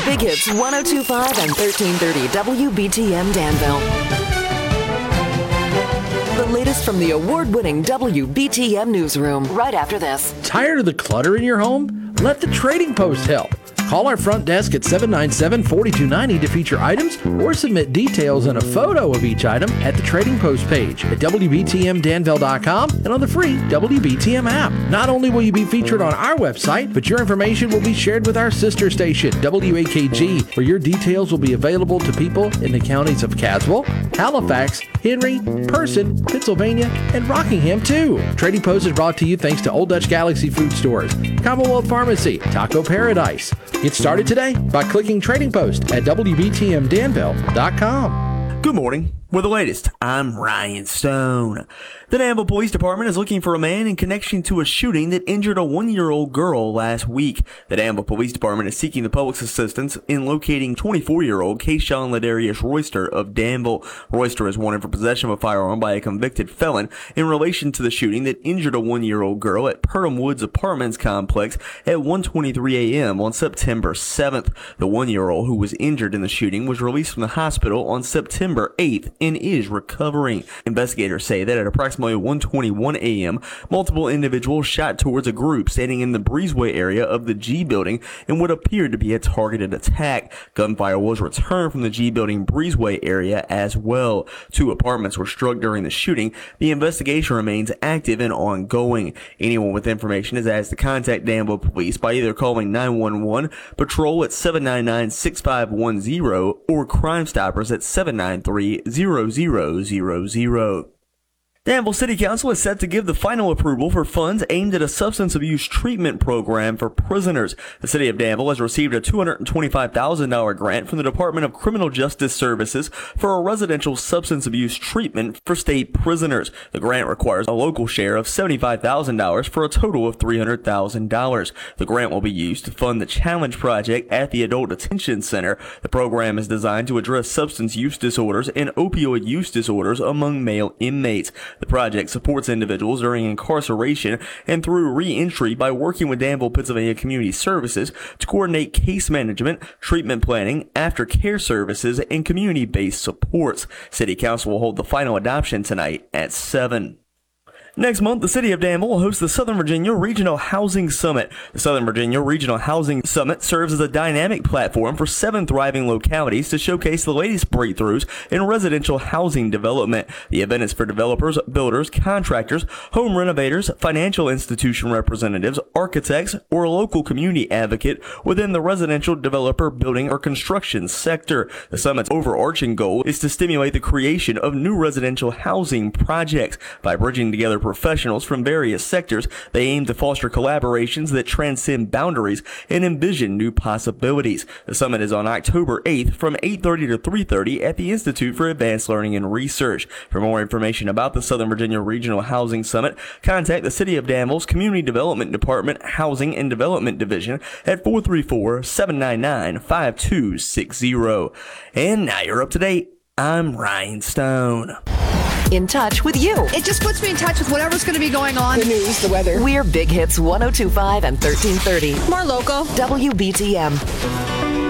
Big Hits 102.5 and 1330 WBTM Danville. The latest from the award-winning WBTM newsroom right after this. Tired of the clutter in your home? Let the Trading Post help. Call our front desk at 797-4290 to feature items or submit details and a photo of each item at the Trading Post page at WBTMDanville.com and on the free WBTM app. Not only will you be featured on our website, but your information will be shared with our sister station, WAKG, where your details will be available to people in the counties of Caswell, Halifax, Henry, Person, Pennsylvania, and Rockingham, too. Trading Post is brought to you thanks to Old Dutch Galaxy Food Stores, Commonwealth Pharmacy, Taco Paradise. Get started today by clicking Trading Post at WBTMDanville.com. Good morning. With the latest, I'm Ryan Stone. The Danville Police Department is looking for a man in connection to a shooting that injured a 1-year-old girl last week. The Danville Police Department is seeking the public's assistance in locating 24-year-old Kayshawn Ladarius Royster of Danville. Royster is wanted for possession of a firearm by a convicted felon in relation to the shooting that injured a 1-year-old girl at Purdham Woods Apartments Complex at 1:23 a.m. on September 7th. The 1-year-old who was injured in the shooting was released from the hospital on September 8th and is recovering. Investigators say that at approximately 1:21 a.m., multiple individuals shot towards a group standing in the breezeway area of the G building in what appeared to be a targeted attack. Gunfire was returned from the G building breezeway area as well. 2 apartments were struck during the shooting. The investigation remains active and ongoing. Anyone with information is asked to contact Danville Police by either calling 911 Patrol at 799-6510 or Crime Stoppers at 793-0000. Danville City Council is set to give the final approval for funds aimed at a substance abuse treatment program for prisoners. The City of Danville has received a $225,000 grant from the Department of Criminal Justice Services for a residential substance abuse treatment for state prisoners. The grant requires a local share of $75,000 for a total of $300,000. The grant will be used to fund the Challenge Project at the Adult Detention Center. The program is designed to address substance use disorders and opioid use disorders among male inmates. The project supports individuals during incarceration and through re-entry by working with Danville, Pennsylvania Community Services to coordinate case management, treatment planning, aftercare services, and community-based supports. City Council will hold the final adoption tonight at 7. Next month, the City of Danville will host the Southern Virginia Regional Housing Summit. The Southern Virginia Regional Housing Summit serves as a dynamic platform for 7 thriving localities to showcase the latest breakthroughs in residential housing development. The event is for developers, builders, contractors, home renovators, financial institution representatives, architects, or a local community advocate within the residential developer, building, or construction sector. The summit's overarching goal is to stimulate the creation of new residential housing projects. By bridging together professionals from various sectors, they aim to foster collaborations that transcend boundaries and envision new possibilities. The summit is on October 8th from 8:30 to 3:30 at the Institute for Advanced Learning and Research. For more information about the Southern Virginia Regional Housing Summit, contact the City of Danville's Community Development Department Housing and Development Division at 434-799-5260. And now you're up to date. I'm Ryan Stone. In touch with you. It just puts me in touch with whatever's going to be going on. The news, the weather. We're Big Hits 102.5 and 1330. More local. WBTM.